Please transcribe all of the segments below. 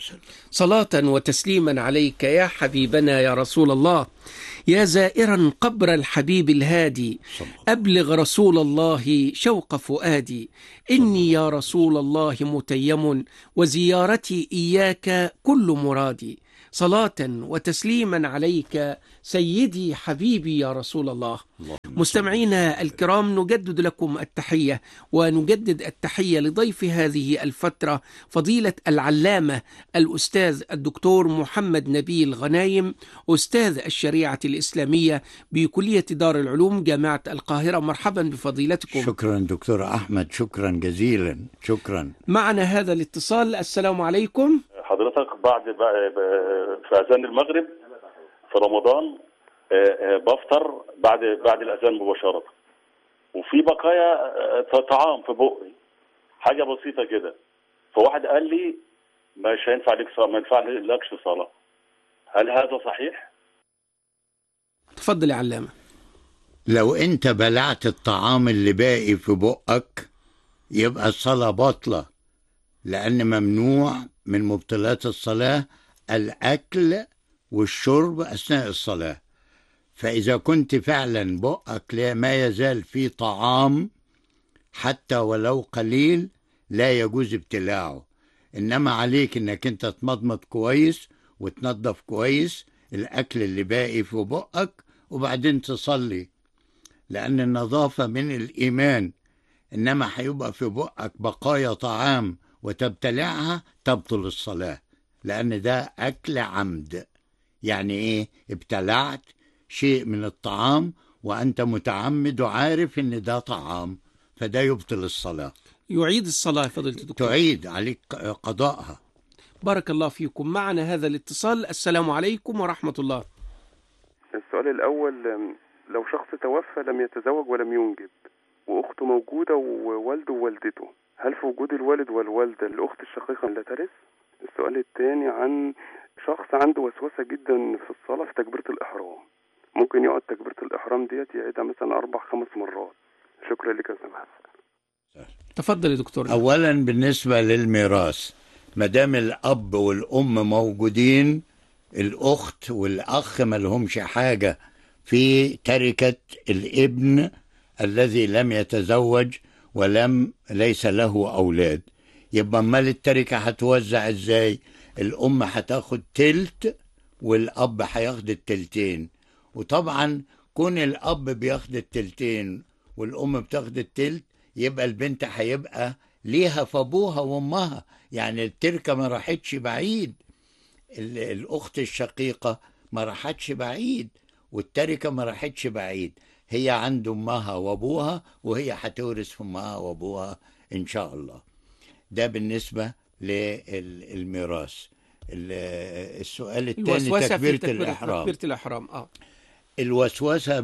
وسلم. صلاة وتسليما عليك يا حبيبنا يا رسول الله. يا زائرا قبر الحبيب الهادي، أبلغ رسول الله شوق فؤادي. إني يا رسول الله متيم، وزيارتي إياك كل مرادي. صلاة وتسليما عليك سيدي حبيبي يا رسول الله. مستمعينا الكرام، نجدد لكم التحية، ونجدد التحية لضيف هذه الفترة فضيلة العلامة الأستاذ الدكتور محمد نبيل غنايم، أستاذ الشريعة الإسلامية بكلية دار العلوم جامعة القاهرة. مرحبا بفضيلتكم. شكرا دكتور أحمد، شكرا جزيلا، شكرا. معنا هذا الاتصال. السلام عليكم. حضرتك في أذان المغرب في رمضان بفطر بعد الأذان مباشرة، وفي بقايا طعام في بقي، حاجة بسيطة كده، فواحد قال لي مش هينفع لك صلاة، ما ينفع لكش صلاة. هل هذا صحيح؟ تفضل يا علامة. لو أنت بلعت الطعام اللي باقي في بقك يبقى الصلاة باطلة، لأن ممنوع من مبطلات الصلاة الأكل والشرب أثناء الصلاة. فإذا كنت فعلا بقك ما يزال فيه طعام حتى ولو قليل لا يجوز ابتلاعه، إنما عليك إنك أنت تمضمض كويس وتنظف كويس الأكل اللي باقي في بقك وبعدين تصلي، لأن النظافة من الإيمان. إنما هيبقى في بقك بقايا طعام وتبتلعها تبطل الصلاة، لأن ده أكل عمد. يعني إيه؟ ابتلعت شيء من الطعام وأنت متعمد وعارف إن ده طعام، فده يبطل الصلاة. يعيد الصلاة فضيلة الدكتور. تعيد عليك قضاءها. بارك الله فيكم. معنا هذا الاتصال. السلام عليكم ورحمة الله. السؤال الأول، لو شخص توفى لم يتزوج ولم ينجب وأخته موجودة ووالده ووالدته، هل في وجود الوالد والوالدة الأخت الشقيقة لا ترث؟ السؤال الثاني عن شخص عنده وسوسة جدا في الصلاة في تكبيرة الإحرام، ممكن يقعد تكبيرة الإحرام ديت يعيدها مثلا 4-5 مرات. شكرا لك يا سماحة. تفضل يا دكتور. أولا بالنسبة للميراث، مدام الأب والأم موجودين الأخت والأخ ما لهمش حاجة في تركة الابن الذي لم يتزوج ليس له أولاد. يبقى مال التركة هتوزع ازاي؟ الأم هتاخد تلت والأب هياخد التلتين، وطبعا كون الأب بياخد التلتين والأم بتاخد التلت يبقى البنت هيبقى ليها في أبوها وأمها، يعني التركة ما راحتش بعيد، الأخت الشقيقة ما راحتش بعيد، والتركة ما راحتش بعيد، هي عند أمها وأبوها وهي هتورث في أمها وأبوها إن شاء الله. ده بالنسبة للميراث. السؤال الثاني تكبيرة الإحرام. الوسوسة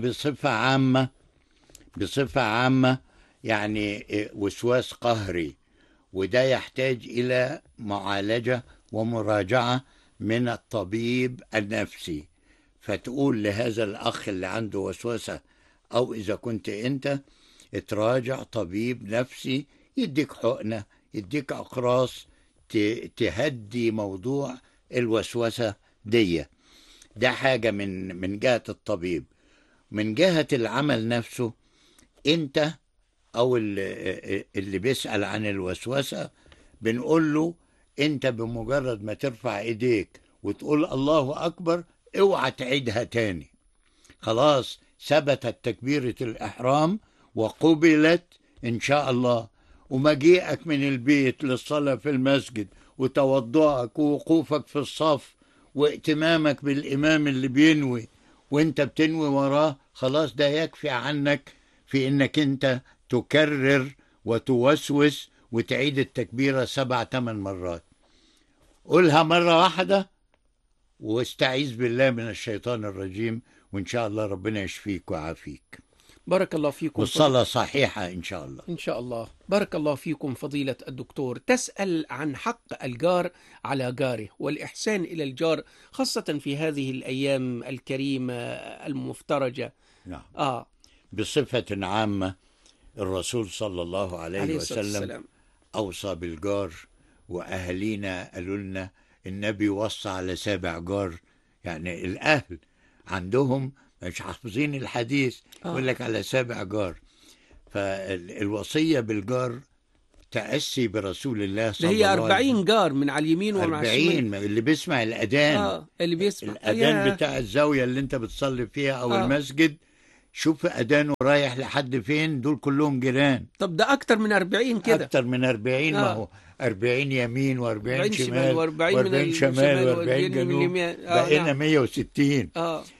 بصفة عامة يعني وسواس قهري، وده يحتاج إلى معالجة ومراجعة من الطبيب النفسي. فتقول لهذا الأخ اللي عنده وسوسة، أو إذا كنت أنت، اتراجع طبيب نفسي يديك حقنة، يديك أقراص تهدي موضوع الوسوسة دي. ده حاجة من جهة الطبيب. من جهة العمل نفسه، أنت أو اللي بيسأل عن الوسوسة بنقول له أنت بمجرد ما ترفع إيديك وتقول الله أكبر اوعى تعيدها تاني، خلاص ثبتت تكبيرة الإحرام وقبلت إن شاء الله. ومجيئك من البيت للصلاة في المسجد وتوضعك ووقوفك في الصف واهتمامك بالإمام اللي بينوي وانت بتنوي وراه، خلاص ده يكفي عنك في انك انت تكرر وتوسوس وتعيد التكبيرة 7-8 مرات. قولها مرة واحدة واستعيذ بالله من الشيطان الرجيم، وإن شاء الله ربنا يشفيك ويعافيك. بارك الله فيكم. والصلاة صحيحة إن شاء الله. إن شاء الله. بارك الله فيكم فضيلة الدكتور. تسأل عن حق الجار على جاره والإحسان إلى الجار، خاصة في هذه الأيام الكريمة المفترجة. نعم. بصفة عامة الرسول صلى الله عليه وسلم أوصى بالجار، وأهلينا قالوا لنا النبي وصى على 7 جار. يعني الأهل عندهم مش حافظين الحديث، يقول لك على 7 جار. فالوصية بالجار تأسي برسول الله صلى الله عليه وسلم. هي 40 جار من على اليمين ومن على الشمال. 40 اللي بيسمع الأذان. اللي بيسمع الأذان بتاع الزاوية اللي انت بتصلي فيها أو المسجد، شوف أذانه رايح لحد فين، دول كلهم جيران. طب ده أكتر من 40 كده. أكتر من 40. ما هو 40 يمين و40 شمال و40 شمال و40 جنوب، بقينا 160.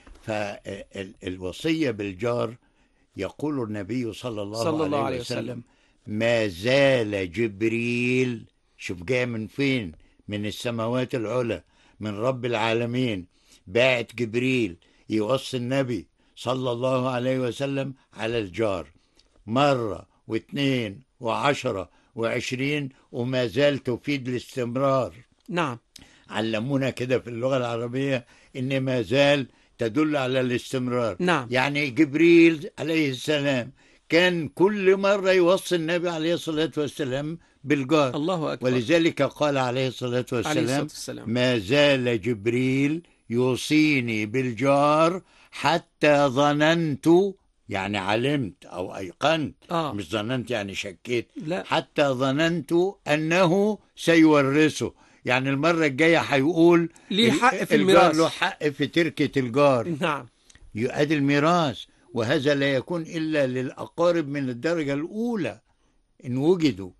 فالوصية بالجار يقول النبي صلى الله عليه وسلم: ما زال جبريل، شوف جاء من فين، من السماوات العلى، من رب العالمين، باعت جبريل يوصي النبي صلى الله عليه وسلم على الجار، مرة واثنين و10 و20، وما زال تفيد الاستمرار. نعم، علمونا كده في اللغة العربية إن ما زال تدل على الاستمرار. نعم. يعني جبريل عليه السلام كان كل مرة يوصي النبي عليه الصلاة والسلام بالجار. الله أكبر. ولذلك قال عليه الصلاة والسلام: ما زال جبريل يوصيني بالجار حتى ظننت، يعني علمت أو أيقنت، مش ظننت يعني شكيت، لا. حتى ظننت أنه سيورثه، يعني المرة الجاية هيقول ليه حق في الميراث، له حق في تركة الجار. نعم، يؤدي الميراث، وهذا لا يكون إلا للأقارب من الدرجة الأولى إن وجدوا،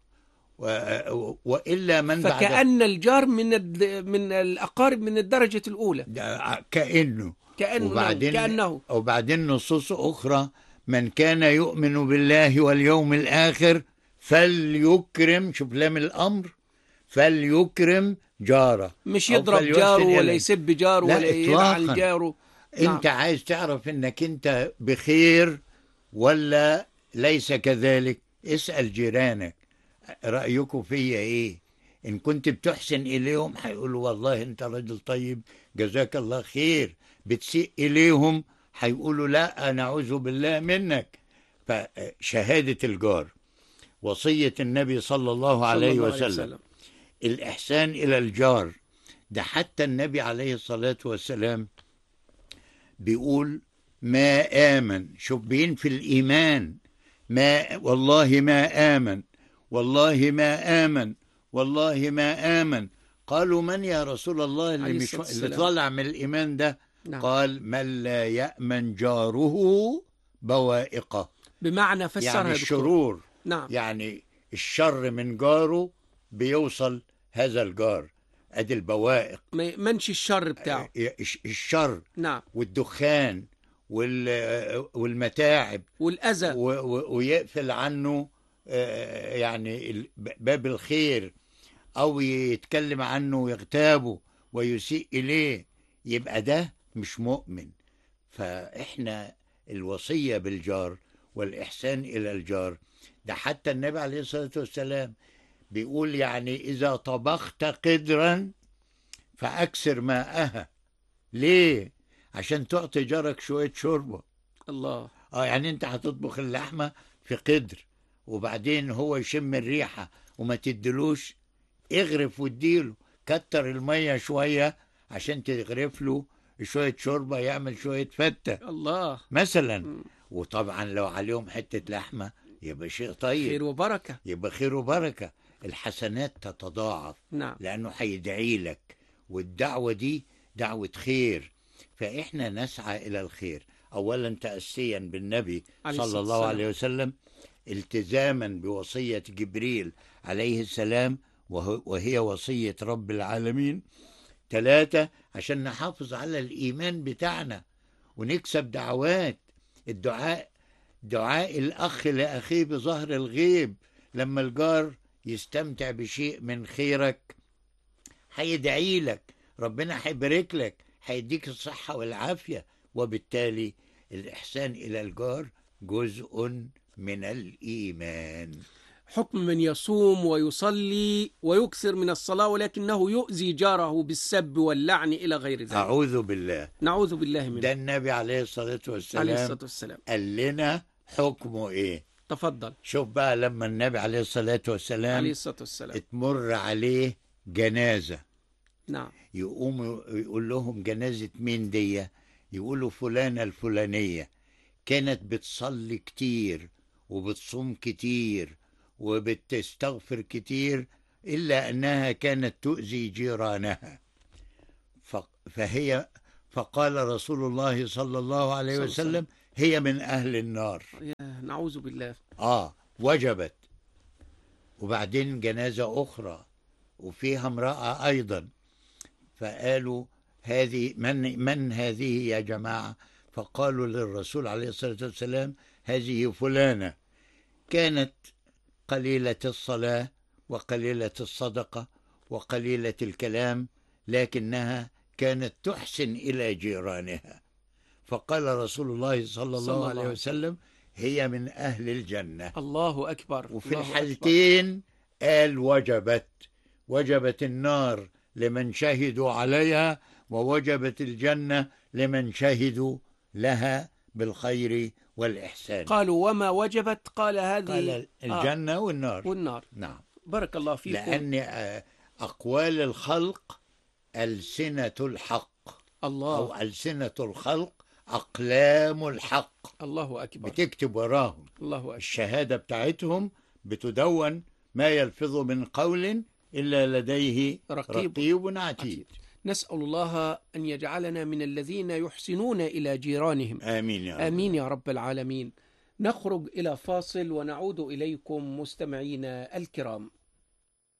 وإلا من بعد. فكأن الجار من الأقارب من الدرجة الأولى، كأنه وبعدين كأنه. وبعدين نصوص أخرى: من كان يؤمن بالله واليوم الآخر فليكرم، شوف لام الأمر، فليكرم جاره، مش يضرب جاره ولا يسب جاره ولا يلعن جاره. انت عايز تعرف انك انت بخير ولا ليس كذلك، اسأل جيرانك رأيكم فيا ايه. ان كنت بتحسن اليهم هيقولوا والله انت راجل طيب جزاك الله خير، بتسيء اليهم هيقولوا لا نعوذ بالله منك. فشهادة الجار، وصية النبي صلى الله عليه وسلم، الإحسان إلى الجار، ده حتى النبي عليه الصلاة والسلام بيقول: ما آمن، شوف بينفي الإيمان، ما والله ما آمن، والله ما آمن، والله ما آمن. قالوا: من يا رسول الله اللي طلع من الإيمان ده؟ نعم. قال: من لا يأمن جاره بوائقه، بمعنى فسرها يعني الشرور. نعم. يعني الشر من جاره بيوصل هذا الجار، ادي البوائق، ما يأمنش الشر بتاعه، الشر. نعم. والدخان والمتاعب والأذى، ويقفل عنه يعني باب الخير، أو يتكلم عنه ويغتابه ويسيء إليه، يبقى ده مش مؤمن. فإحنا الوصية بالجار والإحسان إلى الجار ده حتى النبي عليه الصلاة والسلام بيقول: يعني إذا طبخت قدرا فأكثر ماءها. ليه؟ عشان تعطي جارك شوية شوربة. الله. يعني انت هتطبخ اللحمة في قدر، وبعدين هو يشم الريحة وما تدلوش، اغرف واديله، كتر المية شوية عشان تغرف له شوية شوربة، يعمل شوية فتة الله مثلا. وطبعا لو عليهم حتة لحمة يبقى شيء طيب، خير وبركة، يبقى خير وبركة، الحسنات تتضاعف. نعم. لأنه هيدعي لك، والدعوة دي دعوة خير. فإحنا نسعى إلى الخير، أولا تأسيا بالنبي صلى الله عليه وسلم، التزاما بوصية جبريل عليه السلام وهي وصية رب العالمين. 3 عشان نحافظ على الإيمان بتاعنا ونكسب دعوات دعاء الأخ لأخيه بظهر الغيب. لما الجار يستمتع بشيء من خيرك هيدعي لك، ربنا هيبارك لك، هيديك الصحة والعافية. وبالتالي الإحسان إلى الجار جزء من الإيمان. حكم من يصوم ويصلي ويكثر من الصلاة ولكنه يؤذي جاره بالسب واللعن إلى غير ذلك. أعوذ بالله، نعوذ بالله منه. ده النبي عليه الصلاة والسلام قال لنا حكمه إيه. تفضل. شوف بقى لما النبي عليه الصلاة والسلام تمر عليه جنازة نعم. يقوموا يقول لهم جنازة مين دي؟ يقولوا فلانة الفلانية كانت بتصلي كتير وبتصوم كتير وبتستغفر كتير، إلا أنها كانت تؤذي جيرانها. فقال رسول الله صلى الله عليه صلى الله عليه وسلم هي من أهل النار. نعوذ بالله. وجبت. وبعدين جنازة أخرى وفيها امرأة أيضا، فقالوا هذه من هذه يا جماعة؟ فقالوا للرسول عليه الصلاة والسلام هذه فلانة كانت قليلة الصلاة وقليلة الصدقة وقليلة الكلام، لكنها كانت تحسن إلى جيرانها. فقال رسول الله صلى الله عليه وسلم هي من أهل الجنة. الله أكبر. وفي الحالتين قال وجبت النار لمن شهدوا عليها، ووجبت الجنة لمن شهدوا لها بالخير والإحسان. قالوا وما وجبت؟ قال هذه الجنة والنار. نعم. بارك الله فيكم. لأن أقوال الخلق ألسنة الحق، الله، أو ألسنة الخلق أقلام الحق. الله أكبر. بتكتب وراهم. الله أكبر. الشهادة بتاعتهم بتدون، ما يلفظ من قول إلا لديه رقيب عتيد. نسأل الله أن يجعلنا من الذين يحسنون إلى جيرانهم. آمين يا رب. آمين يا رب العالمين. نخرج إلى فاصل ونعود إليكم مستمعينا الكرام.